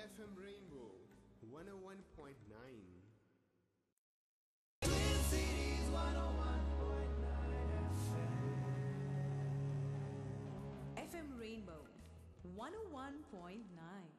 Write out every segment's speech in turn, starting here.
FM Rainbow 101.9. FM Rainbow 101.9.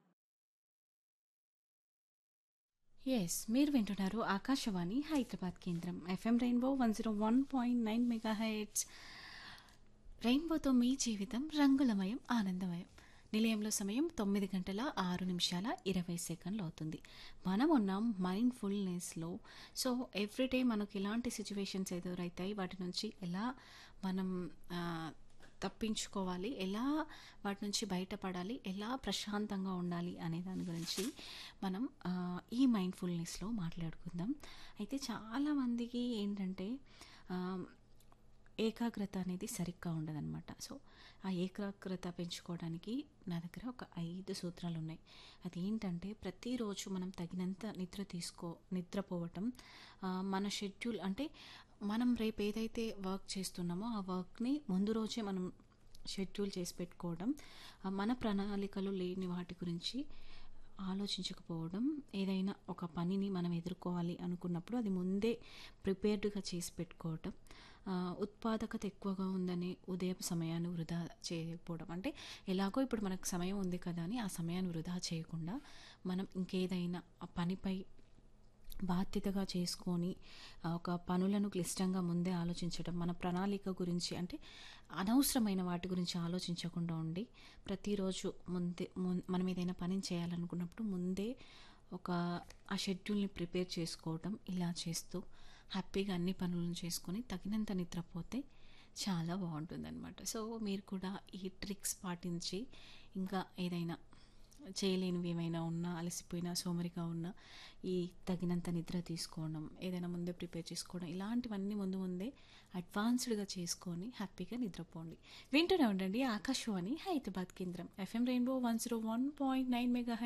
మీరు వింటున్నారు ఆకాశవాణి హైదరాబాద్ కేంద్రం ఎఫ్ఎం రెయిన్బో 101.9 మెగాహెర్ట్జ్. రెయిన్బోతో మీ జీవితం రంగులమయం ఆనందమయం. నిలయంలో సమయం 9 గంటల 6 నిమిషాల 20 సెకండ్లు అవుతుంది. మనం ఉన్నాం మైండ్ఫుల్నెస్లో. సో ఎవ్రీడే మనకు ఇలాంటి సిచ్యువేషన్స్ ఎదురైతాయి, వాటి నుంచి ఎలా మనం తప్పించుకోవాలి, ఎలా వాటి నుంచి బయటపడాలి, ఎలా ప్రశాంతంగా ఉండాలి అనే దాని గురించి మనం ఈ మైండ్ఫుల్నెస్లో మాట్లాడుకుందాం. అయితే చాలామందికి ఏంటంటే ఏకాగ్రత అనేది సరిగ్గా ఉండదన్నమాట. సో ఆ ఏకాగ్రత పెంచుకోవడానికి నా దగ్గర ఒక 5 సూత్రాలు ఉన్నాయి. అదేంటంటే ప్రతిరోజు మనం తగినంత నిద్రపోవటం, మన షెడ్యూల్ అంటే మనం రేపు ఏదైతే వర్క్ చేస్తున్నామో ఆ వర్క్ని ముందు రోజే మనం షెడ్యూల్ చేసి పెట్టుకోవడం, మన ప్రణాళికలు లేని వాటి గురించి ఆలోచించకపోవడం, ఏదైనా ఒక పనిని మనం ఎదుర్కోవాలి అనుకున్నప్పుడు అది ముందే ప్రిపేర్డ్గా చేసి పెట్టుకోవటం, ఉత్పాదకత ఎక్కువగా ఉందని ఉదయం సమయాన్ని వృధా చేయకపోవడం. అంటే ఎలాగో ఇప్పుడు మనకు సమయం ఉంది కదా అని ఆ సమయాన్ని వృధా చేయకుండా మనం ఇంకేదైనా ఆ పనిపై బాధ్యతగా చేసుకొని ఒక పనులను క్లిష్టంగా ముందే ఆలోచించడం, మన ప్రణాళిక గురించి అంటే అనవసరమైన వాటి గురించి ఆలోచించకుండా ఉండి ప్రతిరోజు మనం ఏదైనా పని చేయాలనుకున్నప్పుడు ముందే ఒక ఆ షెడ్యూల్ని ప్రిపేర్ చేసుకోవడం, ఇలా చేస్తూ హ్యాపీగా అన్ని పనులను చేసుకొని తగినంత నిద్రపోతే చాలా బాగుంటుందన్నమాట. సో మీరు కూడా ఈ ట్రిక్స్ పాటించి ఇంకా ఏదైనా చేయలేనివి ఏమైనా ఉన్నా, అలసిపోయినా, సోమరిగా ఉన్నా ఈ తగినంత నిద్ర తీసుకోవడం, ఏదైనా ముందే ప్రిపేర్ చేసుకోవడం, ఇలాంటివన్నీ ముందే అడ్వాన్స్డ్గా చేసుకొని హ్యాపీగా నిద్రపోండి. వింటూనే ఉండండి ఆకాశవాణి హైదరాబాద్ కేంద్రం ఎఫ్ఎం రెయిన్బో 101.9 మెగా